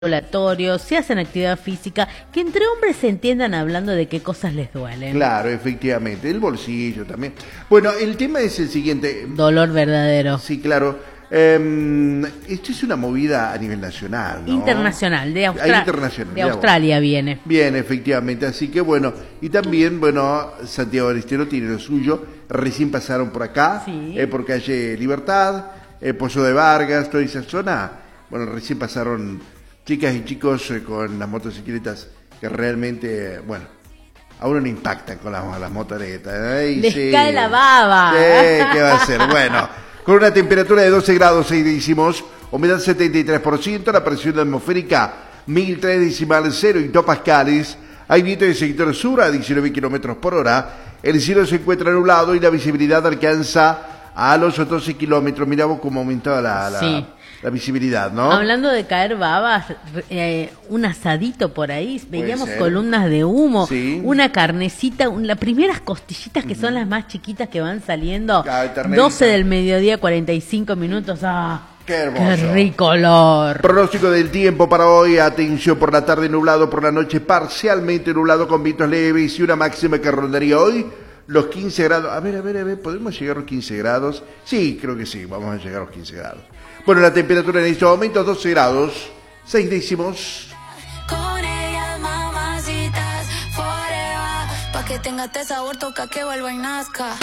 ambulatorios, se hacen actividad física, que entre hombres se entiendan hablando de qué cosas les duelen. Claro, efectivamente, el bolsillo también. Bueno, el tema es el siguiente. Dolor verdadero. Sí, claro. Esto es una movida a nivel nacional, ¿no? Internacional, de internacional, de Australia viene. Bien, efectivamente, así que bueno, y también, bueno, Santiago del Estero tiene lo suyo, recién pasaron por acá, sí. Por calle Libertad, Pozo de Vargas, toda esa zona, bueno, recién pasaron chicas y chicos con las motocicletas que realmente, bueno, a uno le impactan con las motoretas. Les cae la baba. Sí, ¿qué va a hacer? Bueno, con una temperatura de 12 grados 6 décimos, humedad 73%, la presión atmosférica 1003,0 hectopascales, hay viento del sector sur a 19 kilómetros por hora, el cielo se encuentra nublado y la visibilidad alcanza a los 12 kilómetros. Mirá vos cómo aumentaba sí. La visibilidad, ¿no? Hablando de caer babas, un asadito por ahí, veíamos columnas de humo, sí. Una carnecita, las primeras costillitas que son las más chiquitas que van saliendo, 12 del mediodía, 45 minutos, ¡ah! ¡Qué hermoso! ¡Qué rico olor! Pronóstico del tiempo para hoy, atención, por la tarde nublado, por la noche parcialmente nublado con vientos leves y una máxima que rondaría hoy los 15 grados. A ver, ¿podemos llegar a los 15 grados? Sí, creo que sí, vamos a llegar a los 15 grados. Bueno, la temperatura en estos momentos 12 grados 6 décimos. Con ellas, mamacitas, forever, pa' que tenga este sabor, toca que vuelva y nazca.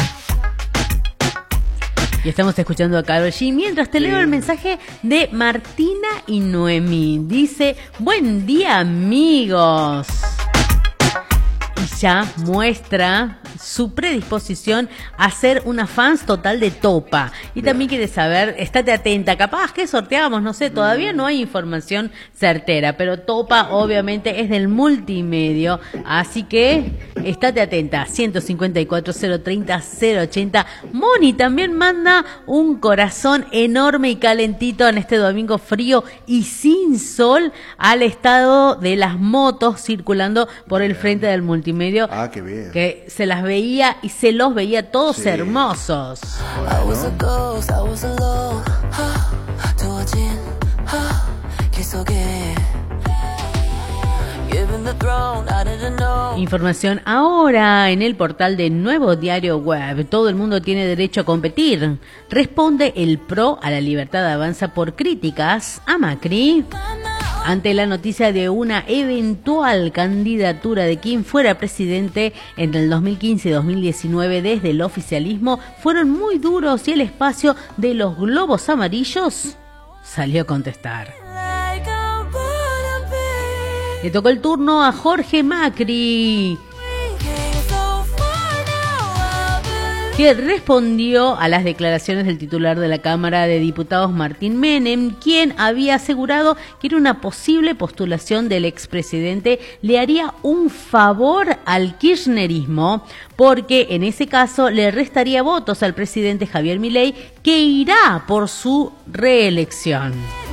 Y estamos escuchando a Karol G. Mientras te leo el mensaje de Martina y Noemí. Dice, buen día, amigos. Y ya muestra su predisposición a ser una fans total de Topa. Y también quiere saber, estate atenta, capaz que sorteamos, no sé, todavía no hay información certera, pero Topa obviamente es del multimedio, así que estate atenta. 154-030-080. Moni también manda un corazón enorme y calentito en este domingo frío y sin sol al estado de las motos circulando por el frente del multimedio. Ah, qué bien. Que se las veía y se los veía todos hermosos. Información ahora en el portal de Nuevo Diario Web. Todo el mundo tiene derecho a competir. Responde el PRO a la libertad avanza por críticas a Macri. Ante la noticia de una eventual candidatura de quien fuera presidente entre el 2015 y 2019 desde el oficialismo, fueron muy duros y el espacio de los globos amarillos salió a contestar. Le tocó el turno a Jorge Macri, que respondió a las declaraciones del titular de la Cámara de Diputados, Martín Menem, quien había asegurado que una posible postulación del expresidente le haría un favor al kirchnerismo, porque en ese caso le restaría votos al presidente Javier Milei, que irá por su reelección.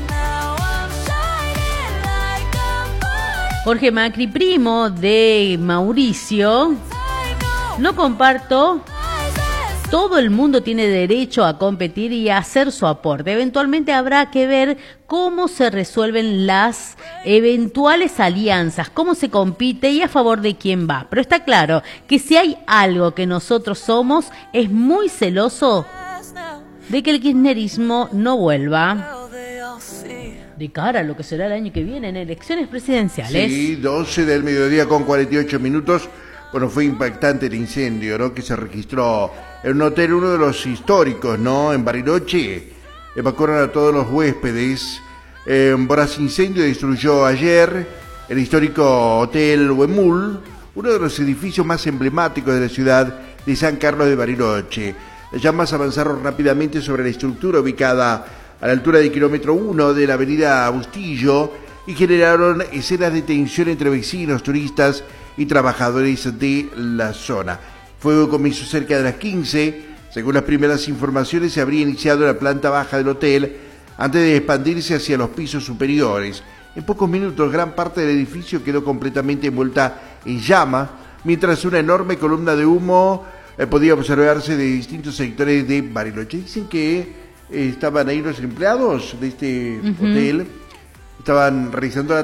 Jorge Macri, primo de Mauricio, no comparto. Todo el mundo tiene derecho a competir y a hacer su aporte. Eventualmente habrá que ver cómo se resuelven las eventuales alianzas, cómo se compite y a favor de quién va. Pero está claro que si hay algo que nosotros somos, es muy celoso de que el kirchnerismo no vuelva de cara a lo que será el año que viene en elecciones presidenciales. Sí, 12 del mediodía con 48 minutos. Bueno, fue impactante el incendio, ¿no?, que se registró en un hotel, uno de los históricos, ¿no?, en Bariloche. Evacuaron a todos los huéspedes. Un voraz incendio destruyó ayer el histórico Hotel Huemul, uno de los edificios más emblemáticos de la ciudad de San Carlos de Bariloche. Las llamas avanzaron rápidamente sobre la estructura ubicada a la altura del kilómetro 1 de la avenida Bustillo y generaron escenas de tensión entre vecinos, turistas y trabajadores de la zona. Fuego comenzó cerca de las 15. Según las primeras informaciones, se habría iniciado en la planta baja del hotel antes de expandirse hacia los pisos superiores. En pocos minutos, gran parte del edificio quedó completamente envuelta en llama, mientras una enorme columna de humo podía observarse de distintos sectores de Bariloche. Dicen que estaban ahí los empleados de este hotel estaban realizando la